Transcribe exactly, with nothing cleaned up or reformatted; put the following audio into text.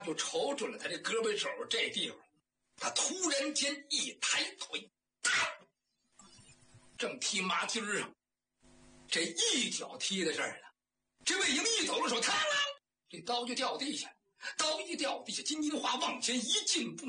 就瞅准了他这胳膊肘这地方，他突然间一抬腿，正踢麻筋儿啊，这一脚踢在这儿了。这魏婴一走了手，嘡啷，这刀就掉地下，刀一掉地下，金金花往前一进步。